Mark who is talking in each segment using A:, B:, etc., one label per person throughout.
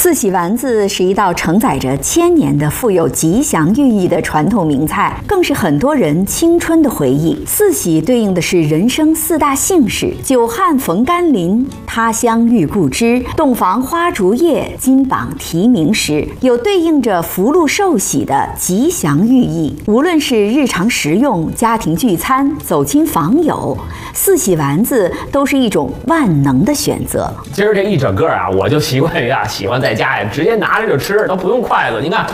A: 四喜丸子是一道承载着千年的富有吉祥寓意的传统名菜，更是很多人青春的回忆。四喜对应的是人生四大幸事：久旱逢甘霖，他乡遇故知，洞房花烛夜，金榜题名时，有对应着福禄寿喜的吉祥寓意。无论是日常食用、家庭聚餐、走亲访友，四喜丸子都是一种万能的选择。
B: 今儿这一整个啊，我就习惯于喜欢在家呀，直接拿着就吃，都不用筷子。你看，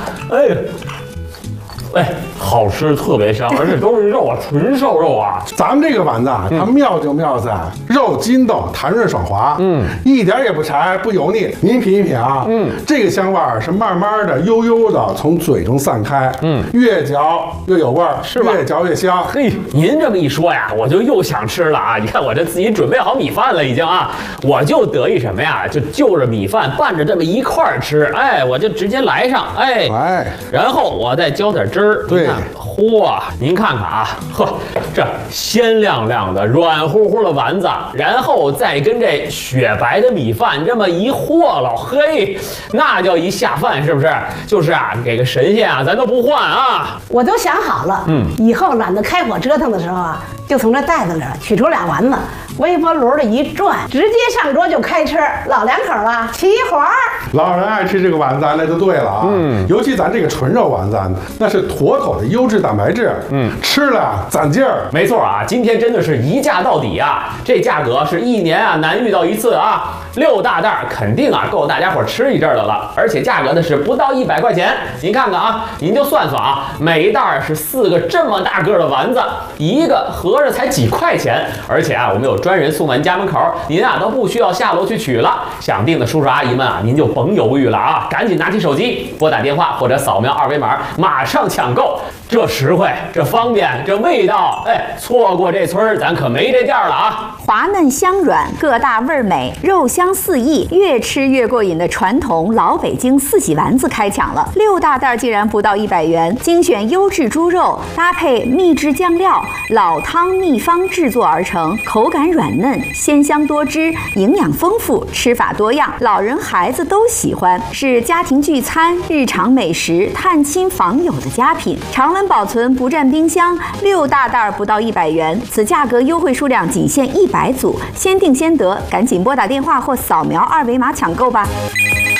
B: 好吃，特别香，而且都是肉啊，纯瘦肉啊。
C: 咱们这个丸子啊，它妙就妙在肉筋道，弹润爽滑，一点也不柴，不油腻。您品一品啊，这个香味儿是慢慢的、悠悠的从嘴中散开，越嚼越有味儿，是吧？越嚼越香。
B: 嘿，您这么一说呀，我就又想吃了啊！你看我这自己准备好米饭了，已经啊，我就得意什么呀？就着米饭拌着这么一块儿吃，我就直接来上，然后我再浇点汁儿。
C: 对，
B: 嚯，您看看啊，这鲜亮亮的、软乎乎的丸子，然后再跟这雪白的米饭这么一和了，嘿，那叫一下饭，是不是？就是给个神仙咱都不换啊！
D: 我都想好了，以后懒得开火折腾的时候就从这袋子里取出俩丸子，微波炉里一转，直接上桌就开吃，老两口了，齐活儿。
C: 老人爱吃这个丸子，那就对了啊。尤其咱这个纯肉丸子，那是妥妥的优质蛋白质，吃了攒劲儿。
B: 没错啊，今天真的是一价到底啊！这价格是一年难遇到一次啊！6大袋肯定够大家伙吃一阵的了，而且价格呢是不到100块钱。您看看啊，您就算算啊，每一袋是4个这么大个的丸子，一个合着才几块钱，而且我们有专人送到您家门口，您都不需要下楼去取了。想订的叔叔阿姨们您就甭犹豫了啊，赶紧拿起手机拨打电话或者扫描2维码，马上抢购。这实惠，这方便，这味道，错过这村咱可没这店了啊！
A: 滑嫩香软，个大味儿美，肉香四溢，越吃越过瘾的传统老北京四喜丸子开抢了，6大袋竟然不到100元，精选优质猪肉，搭配秘制酱料，老汤秘方制作而成，口感软嫩，鲜香多汁，营养丰富，吃法多样，老人孩子都喜欢，是家庭聚餐、日常美食、探亲访友的佳品。常温保存，不占冰箱，6大袋不到100元，此价格优惠数量仅限100组，先订先得，赶紧拨打电话或扫描2维码抢购吧。